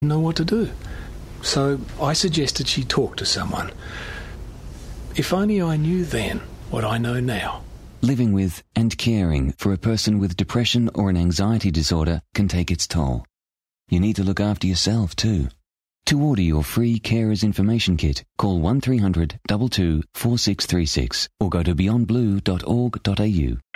know what to do. So I suggested she talk to someone. If only I knew then what I know now. Living with and caring for a person with depression or an anxiety disorder can take its toll. You need to look after yourself too. To order your free Carers Information Kit, call 1300 22 4636 or go to beyondblue.org.au.